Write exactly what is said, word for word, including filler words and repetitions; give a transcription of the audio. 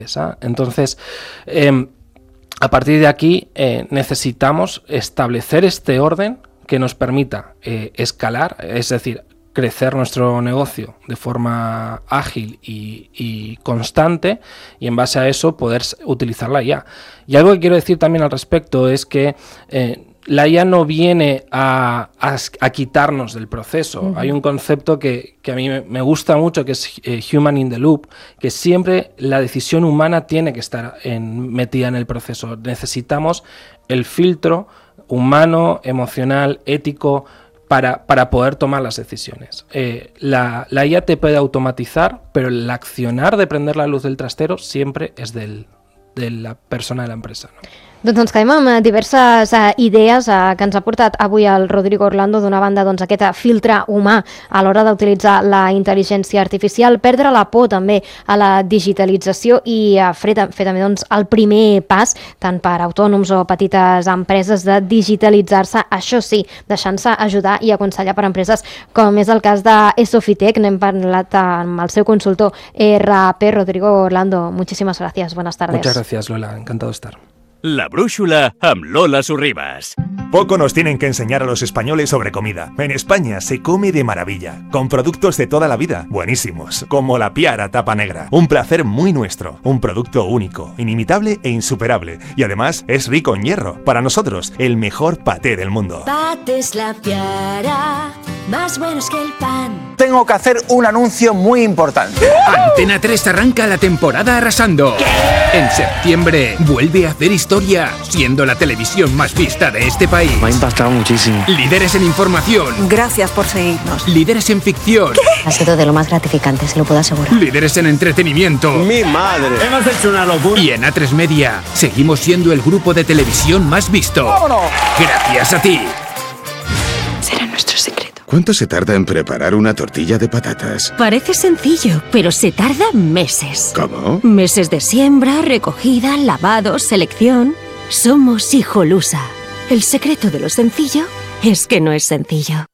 Entonces, eh, a partir de aquí eh, necesitamos establecer este orden que nos permita eh, escalar, es decir, crecer nuestro negocio de forma ágil y, y constante, y en base a eso poder utilizar la I A. Y algo que quiero decir también al respecto es que eh, la I A no viene a, a, a quitarnos del proceso. Uh-huh. Hay un concepto que, que a mí me gusta mucho, que es eh, human in the loop, que siempre la decisión humana tiene que estar en, metida en el proceso. Necesitamos el filtro humano, emocional, ético, Para, para poder tomar las decisiones. Eh, la, la I A te puede automatizar, pero el accionar de prender la luz del trastero siempre es del, de la persona de la empresa, ¿no? Doncs ens quedem amb diverses uh, idees uh, que ens ha portat avui el Rodrigo Orlando. D'una banda, doncs, aquest filtre humà a l'hora d'utilitzar la intel·ligència artificial, perdre la por també a la digitalització i uh, fer, fer també doncs, el primer pas, tant per autònoms o petites empreses, de digitalitzar-se, això sí, deixant-se ajudar i aconsellar per empreses, com és el cas de Sofitec. N'hem parlat amb el seu consultor R P, Rodrigo Orlando. Muchísimas gracias, buenas tardes. Muchas gracias, Lola, encantado de estar. La brújula amb Lola Sorribas. Poco nos tienen que enseñar a los españoles sobre comida. En España se come de maravilla, con productos de toda la vida, buenísimos, como la Piara Tapa Negra. Un placer muy nuestro, un producto único, inimitable e insuperable. Y además es rico en hierro. Para nosotros, el mejor paté del mundo. Patés La Piara, más buenos que el pan. Tengo que hacer un anuncio muy importante. Antena tres arranca la temporada arrasando. ¿Qué? En septiembre vuelve a hacer historia, siendo la televisión más vista de este país. Me ha impactado muchísimo. Líderes en información. Gracias por seguirnos. Líderes en ficción. ¿Qué? Ha sido de lo más gratificante, se lo puedo asegurar. Líderes en entretenimiento. ¡Mi madre! Hemos hecho una locura. Y en A tres Media seguimos siendo el grupo de televisión más visto. ¡Vámonos! Gracias a ti. Será nuestro secreto. ¿Cuánto se tarda en preparar una tortilla de patatas? Parece sencillo, pero se tarda meses. ¿Cómo? Meses de siembra, recogida, lavado, selección. Somos Hijolusa. El secreto de lo sencillo es que no es sencillo.